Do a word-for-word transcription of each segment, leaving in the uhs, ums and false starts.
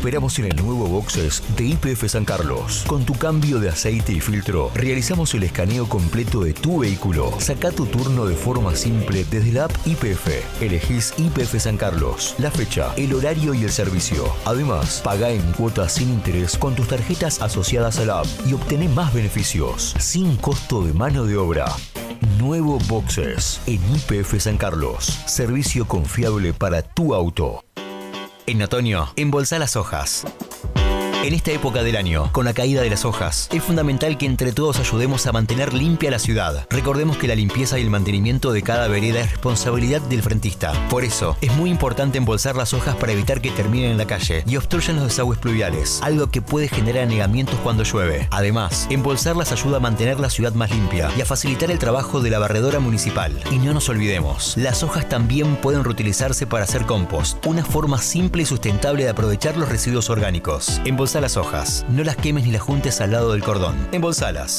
esperamos en el nuevo boxes de Y P F San Carlos. Con tu cambio de aceite y filtro, realizamos el escaneo completo de tu vehículo. Saca tu turno de forma simple desde la app Y P F. Elegís Y P F San Carlos, la fecha, el horario y el servicio. Además, paga en cuotas sin interés con tus tarjetas asociadas a la app y obtené más beneficios, sin costo de mano de obra. Nuevo boxes en Y P F San Carlos. Servicio confiable para tu auto. En otoño, embolsá las hojas. En esta época del año, con la caída de las hojas, es fundamental que entre todos ayudemos a mantener limpia la ciudad. Recordemos que la limpieza y el mantenimiento de cada vereda es responsabilidad del frentista. Por eso, es muy importante embolsar las hojas para evitar que terminen en la calle y obstruyan los desagües pluviales, algo que puede generar anegamientos cuando llueve. Además, embolsarlas ayuda a mantener la ciudad más limpia y a facilitar el trabajo de la barredora municipal. Y no nos olvidemos, las hojas también pueden reutilizarse para hacer compost, una forma simple y sustentable de aprovechar los residuos orgánicos. Embolsar las hojas, no las quemes ni las juntes al lado del cordón. Embolsalas.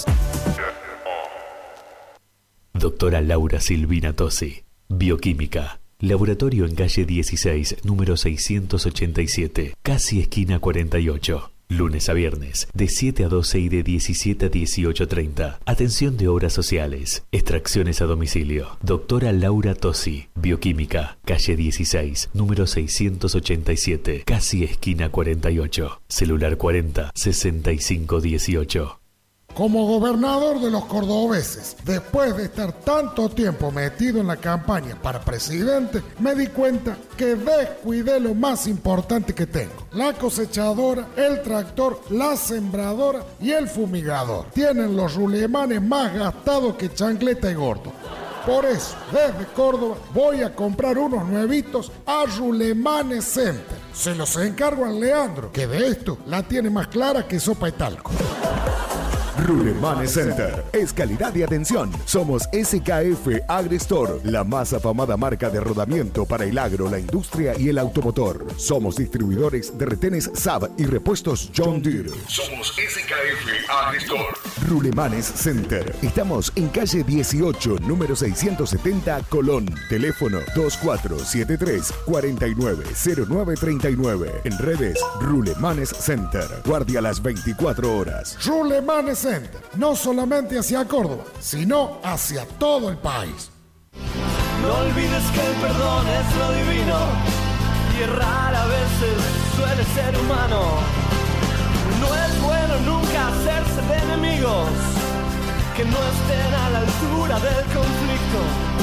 Doctora Laura Silvina Tosi, Bioquímica. Laboratorio en calle dieciséis, número seiscientos ochenta y siete, casi esquina cuarenta y ocho. Lunes a viernes, de siete a doce y de diecisiete a dieciocho treinta. Atención de obras sociales. Extracciones a domicilio. Doctora Laura Tosi, Bioquímica, calle dieciséis, número seiscientos ochenta y siete, casi esquina cuarenta y ocho. Celular cuarenta, sesenta y cinco dieciocho. Como gobernador de los cordobeses, después de estar tanto tiempo metido en la campaña para presidente, me di cuenta que descuidé lo más importante que tengo. La cosechadora, el tractor, la sembradora y el fumigador. Tienen los rulemanes más gastados que chancleta y gordo. Por eso, desde Córdoba, voy a comprar unos nuevitos a Rulemanes Center. Se los encargo a Leandro, que de esto la tiene más clara que sopa y talco. Rulemanes Center es calidad y atención. Somos S K F AgriStore, la más afamada marca de rodamiento para el agro, la industria y el automotor. Somos distribuidores de retenes Saab y repuestos John Deere. Somos S K F AgriStore. Rulemanes Center. Estamos en calle dieciocho, número seiscientos setenta, Colón. Teléfono dos cuatro siete tres, cuatro nueve cero nueve tres nueve. En redes, Rulemanes Center. Guardia las veinticuatro horas. Rulemanes Center. No solamente hacia Córdoba, sino hacia todo el país. No olvides que el perdón es lo divino y errar a veces suele ser humano. No es bueno nunca hacerse de enemigos que no estén a la altura del conflicto,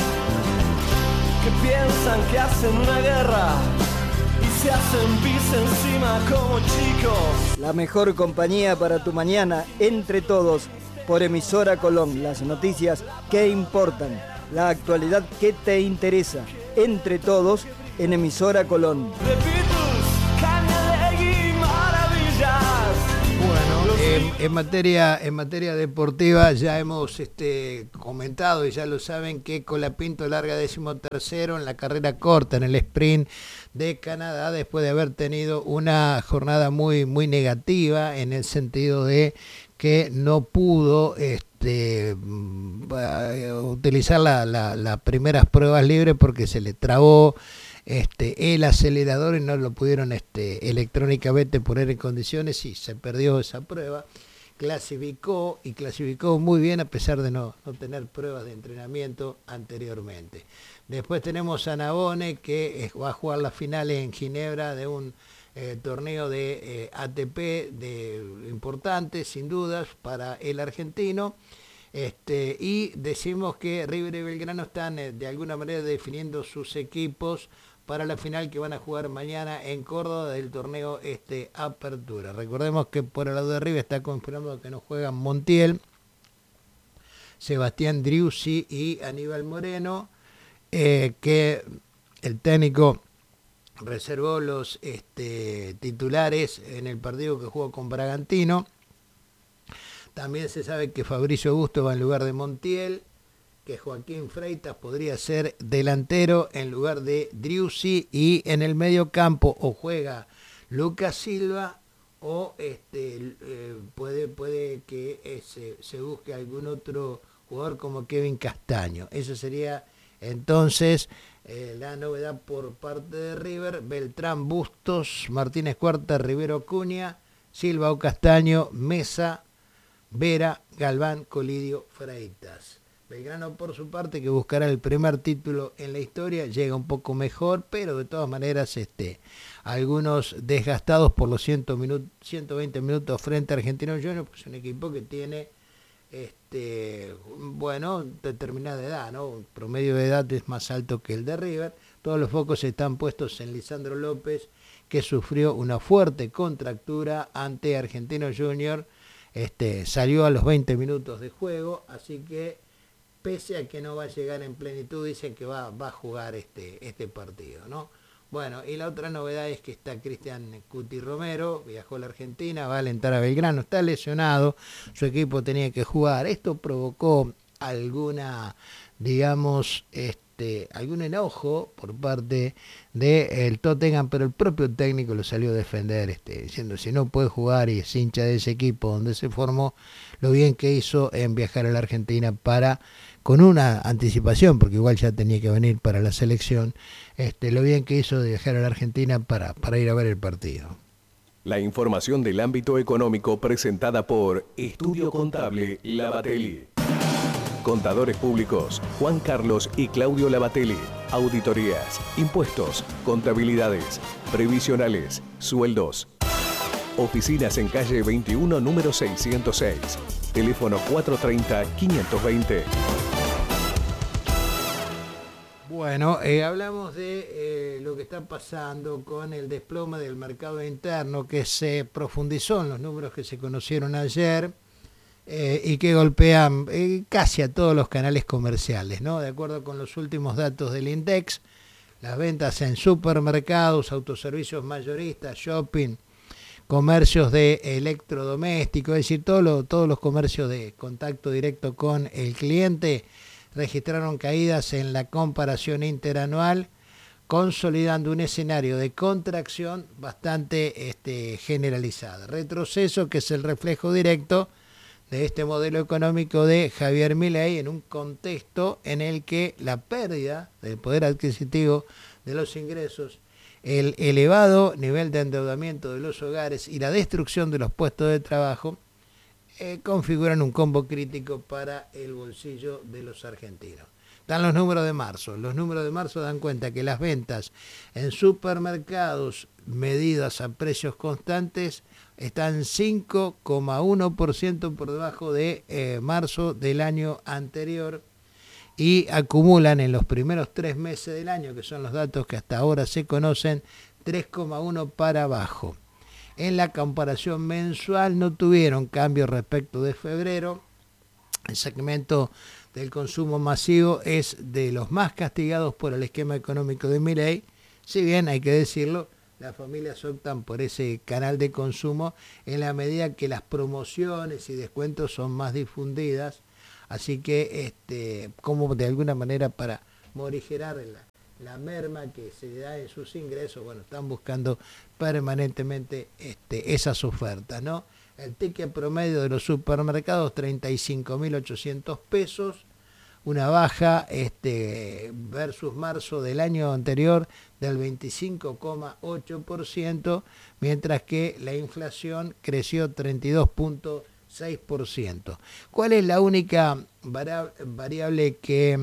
que piensan que hacen una guerra y se hacen pis encima como chicos. La mejor compañía para tu mañana, entre todos, por Emisora Colón. Las noticias que importan, la actualidad que te interesa, entre todos, en Emisora Colón. Bueno, en, en materia en materia deportiva ya hemos este, comentado y ya lo saben que Colapinto larga decimotercero en la carrera corta, en el sprint de Canadá, después de haber tenido una jornada muy muy negativa en el sentido de que no pudo este, utilizar la, la, las primeras pruebas libres porque se le trabó este, el acelerador y no lo pudieron este, electrónicamente poner en condiciones y se perdió esa prueba. Clasificó y clasificó muy bien a pesar de no, no tener pruebas de entrenamiento anteriormente. Después tenemos a Navone que va a jugar la final en Ginebra de un eh, torneo de eh, A T P de, importante, sin dudas, para el argentino. Este, y decimos que River y Belgrano están eh, de alguna manera definiendo sus equipos para la final que van a jugar mañana en Córdoba del torneo este Apertura. Recordemos que por el lado de River está confirmado que no juegan Montiel, Sebastián Driussi y Aníbal Moreno, eh, que el técnico reservó los este, titulares en el partido que jugó con Bragantino. También se sabe que Fabricio Augusto va en lugar de Montiel, que Joaquín Freitas podría ser delantero en lugar de Driussi, y en el medio campo o juega Lucas Silva o este, eh, puede, puede que eh, se, se busque algún otro jugador como Kevin Castaño. Ese sería Entonces, eh, la novedad por parte de River: Beltrán, Bustos, Martínez Cuarta, Rivero, Cunha, Silva o Castaño, Mesa, Vera, Galván, Colidio, Freitas. Belgrano, por su parte, que buscará el primer título en la historia, llega un poco mejor, pero de todas maneras este, algunos desgastados por los ciento veinte minutos frente a Argentinos Juniors, pues es un equipo que tiene este, bueno, determinada edad, ¿no? Un promedio de edad es más alto que el de River. Todos los focos están puestos en Lisandro López, que sufrió una fuerte contractura ante Argentinos Juniors. Este, salió a los veinte minutos de juego, así que pese a que no va a llegar en plenitud, dicen que va, va a jugar este, este partido, ¿no? Bueno, y la otra novedad es que está Cristian Cuti Romero, viajó a la Argentina, va a alentar a Belgrano, está lesionado, su equipo tenía que jugar. Esto provocó alguna, digamos, este, algún enojo por parte del Tottenham, pero el propio técnico lo salió a defender, este, diciendo si no puede jugar y es hincha de ese equipo donde se formó, lo bien que hizo en viajar a la Argentina para, con una anticipación, porque igual ya tenía que venir para la selección, este, lo bien que hizo de viajar a la Argentina para, para ir a ver el partido. La información del ámbito económico presentada por Estudio Contable Lavatelli. Contadores públicos Juan Carlos y Claudio Lavatelli. Auditorías, impuestos, contabilidades, previsionales, sueldos. Oficinas en calle veintiuno, número seiscientos seis. Teléfono cuatro tres cero, cinco dos cero. Bueno, eh, hablamos de eh, lo que está pasando con el desplome del mercado interno, que se profundizó en los números que se conocieron ayer eh, y que golpean eh, casi a todos los canales comerciales, ¿no? De acuerdo con los últimos datos del INDEX, las ventas en supermercados, autoservicios mayoristas, shopping, comercios de electrodomésticos, es decir, todo lo, todos los comercios de contacto directo con el cliente, registraron caídas en la comparación interanual, consolidando un escenario de contracción bastante este, generalizada. Retroceso que es el reflejo directo de este modelo económico de Javier Milei en un contexto en el que la pérdida del poder adquisitivo de los ingresos, el elevado nivel de endeudamiento de los hogares y la destrucción de los puestos de trabajo eh, configuran un combo crítico para el bolsillo de los argentinos. Dan los números de marzo. Los números de marzo dan cuenta que las ventas en supermercados medidas a precios constantes están cinco coma uno por ciento por debajo de eh, marzo del año anterior y acumulan en los primeros tres meses del año, que son los datos que hasta ahora se conocen, tres coma uno para abajo. En la comparación mensual no tuvieron cambios respecto de febrero. El segmento del consumo masivo es de los más castigados por el esquema económico de Milei, si bien hay que decirlo, las familias optan por ese canal de consumo en la medida que las promociones y descuentos son más difundidas, así que este, como de alguna manera para morigerar la, la merma que se da en sus ingresos, bueno, están buscando permanentemente este, esas ofertas, ¿no? El ticket promedio de los supermercados, treinta y cinco mil ochocientos pesos, una baja este, versus marzo del año anterior del veinticinco coma ocho por ciento, mientras que la inflación creció treinta y dos punto seis por ciento. ¿Cuál es la única variable que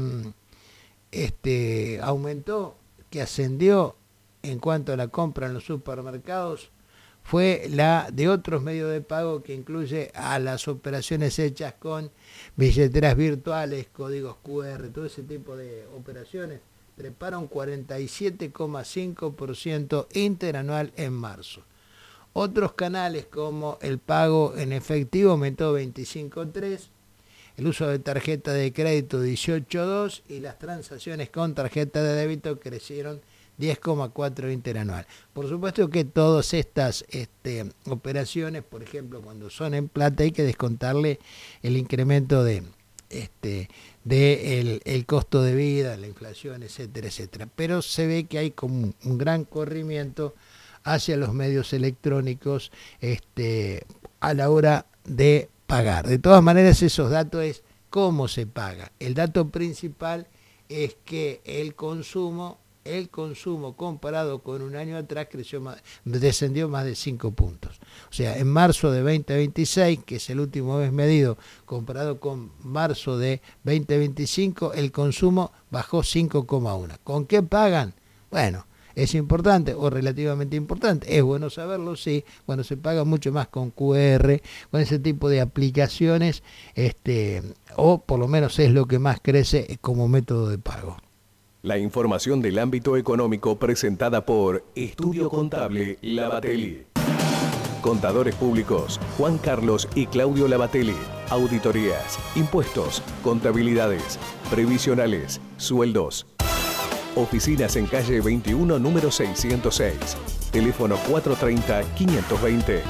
este, aumentó, que ascendió en cuanto a la compra en los supermercados? Fue la de otros medios de pago, que incluye a las operaciones hechas con billeteras virtuales, códigos cu erre, todo ese tipo de operaciones, treparon cuarenta y siete coma cinco por ciento interanual en marzo. Otros canales como el pago en efectivo aumentó veinticinco coma tres por ciento, el uso de tarjeta de crédito dieciocho coma dos por ciento y las transacciones con tarjeta de débito crecieron diez coma cuatro por ciento interanual. Por supuesto que todas estas este, operaciones, por ejemplo, cuando son en plata, hay que descontarle el incremento de, este, de el, el costo de vida, la inflación, etcétera, etcétera. Pero se ve que hay como un, un gran corrimiento hacia los medios electrónicos este, a la hora de pagar. De todas maneras, esos datos es cómo se paga. El dato principal es que el consumo, el consumo comparado con un año atrás creció más, descendió más de cinco puntos. O sea, en marzo de veinte veintiséis, que es el último mes medido, comparado con marzo de veinte veinticinco, el consumo bajó cinco coma uno. ¿Con qué pagan? Bueno, es importante o relativamente importante, es bueno saberlo, sí, cuando se paga mucho más con Q R, con ese tipo de aplicaciones, este, o por lo menos es lo que más crece como método de pago. La información del ámbito económico presentada por Estudio Contable Lavatelli. Contadores públicos Juan Carlos y Claudio Lavatelli. Auditorías, impuestos, contabilidades, previsionales, sueldos. Oficinas en calle veintiuno, número seiscientos seis. Teléfono cuatro tres cero, cinco dos cero.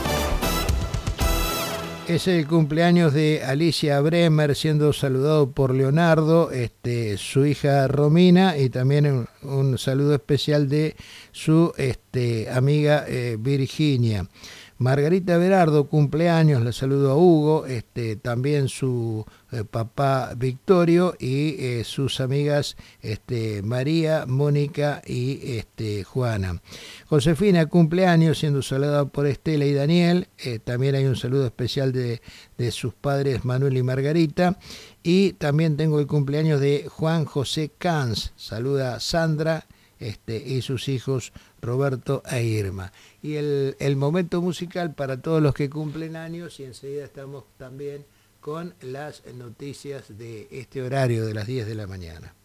Es el cumpleaños de Alicia Bremer, siendo saludado por Leonardo, este, su hija Romina, y también un, un saludo especial de su este, amiga eh, Virginia. Margarita Berardo, cumpleaños, le saludo a Hugo, este, también su eh, papá Victorio y eh, sus amigas este, María, Mónica y este, Juana. Josefina, cumpleaños, siendo saludada por Estela y Daniel. Eh, también hay un saludo especial de, de sus padres Manuel y Margarita. Y también tengo el cumpleaños de Juan José Cans. Saluda a Sandra este, y sus hijos Roberto e Irma. Y el, el momento musical para todos los que cumplen años, y enseguida estamos también con las noticias de este horario de las diez de la mañana.